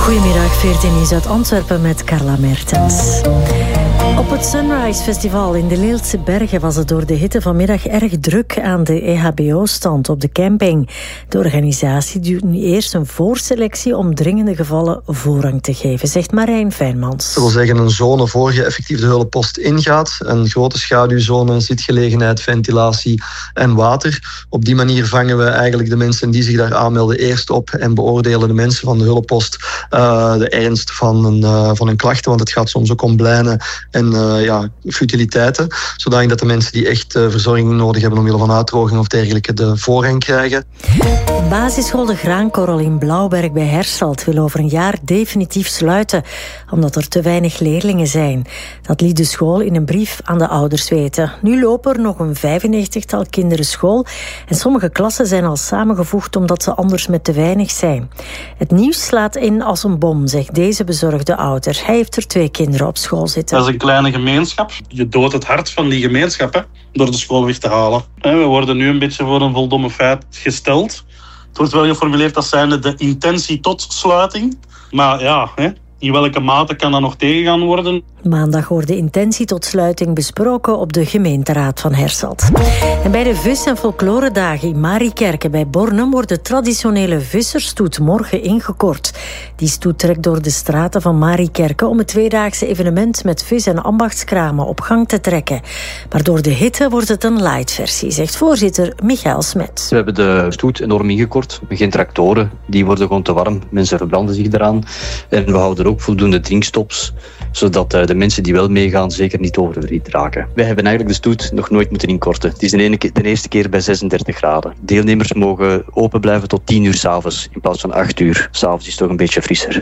Goedemiddag, 14 nieuws uit Antwerpen met Carla Mertens. Op het Sunrise Festival in de Leelse Bergen was het door de hitte vanmiddag erg druk aan de EHBO-stand op de camping. De organisatie doet nu eerst een voorselectie om dringende gevallen voorrang te geven, zegt Marijn Fijnmans. Dat wil zeggen een zone voor je effectief de hulppost ingaat. Een grote schaduwzone, zitgelegenheid, ventilatie en water. Op die manier vangen we eigenlijk de mensen die zich daar aanmelden eerst op en beoordelen de mensen van de hulppost de ernst van een klachten, want het gaat soms ook om blijnen en futiliteiten, zodat de mensen die echt verzorging nodig hebben omwille van uitdroging of dergelijke de voorrang krijgen. Basisschool De Graankorrel in Blauwberg bij Hersselt wil over een jaar definitief sluiten, omdat er te weinig leerlingen zijn. Dat liet de school in een brief aan de ouders weten. Nu lopen er nog een 95-tal kinderen school en sommige klassen zijn al samengevoegd omdat ze anders met te weinig zijn. Het nieuws slaat in als een bom, zegt deze bezorgde ouder. Hij heeft er 2 kinderen op school zitten. Dat is een kleine gemeenschap. Je doodt het hart van die gemeenschap, hè, door de school weg te halen. We worden nu een beetje voor een voldomme feit gesteld. Het wordt wel geformuleerd als zijnde de intentie tot sluiting. Maar ja, in welke mate kan dat nog tegengaan worden? Maandag wordt de intentie tot sluiting besproken op de gemeenteraad van Hersselt. En bij de vis- en folkloredagen in Mariekerke bij Bornem wordt de traditionele visserstoet morgen ingekort. Die stoet trekt door de straten van Mariekerke om het 2-daagse evenement met vis- en ambachtskramen op gang te trekken. Maar door de hitte wordt het een light versie, zegt voorzitter Michael Smet. We hebben de stoet enorm ingekort. Geen tractoren, die worden gewoon te warm. Mensen verbranden zich eraan. En we houden ook voldoende drinkstops, zodat de mensen die wel meegaan zeker niet oververhit raken. Wij hebben eigenlijk de stoet nog nooit moeten inkorten. Het is de eerste keer bij 36 graden. Deelnemers mogen open blijven tot 10 uur 's avonds in plaats van 8 uur. 's Avonds is het toch een beetje frisser.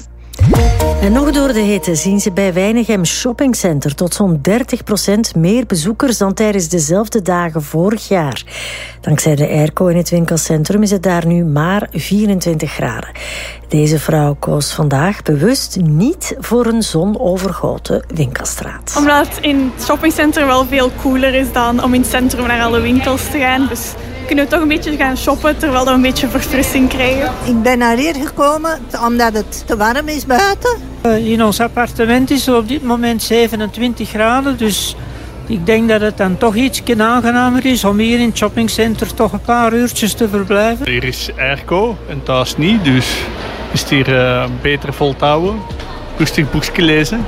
En nog door de hitte zien ze bij Weinigem Shoppingcenter tot zo'n 30% meer bezoekers dan tijdens dezelfde dagen vorig jaar. Dankzij de airco in het winkelcentrum is het daar nu maar 24 graden. Deze vrouw koos vandaag bewust niet voor een zonovergoten winkelstraat. Omdat het in het shoppingcentrum wel veel cooler is dan om in het centrum naar alle winkels te gaan. Dus kunnen we toch een beetje gaan shoppen terwijl we een beetje verfrissing krijgen. Ik ben naar hier gekomen omdat het te warm is buiten. In ons appartement is het op dit moment 27 graden, dus ik denk dat het dan toch iets aangenamer is om hier in het shoppingcenter toch een paar uurtjes te verblijven. Hier is airco en thuis niet, dus is het hier beter volhouden. Rustig boekje lezen.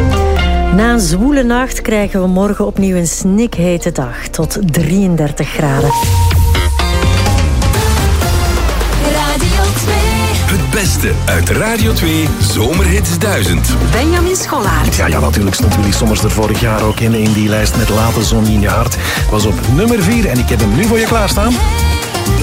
Na een zwoele nacht krijgen we morgen opnieuw een snikhete dag tot 33 graden. Het beste uit Radio 2 Zomerhits 1000. Benjamin Scholaert. Ja, natuurlijk stond Willy Sommers er vorig jaar ook in die lijst met Laat de zon in je hart. Was op nummer 4 en ik heb hem nu voor je klaarstaan.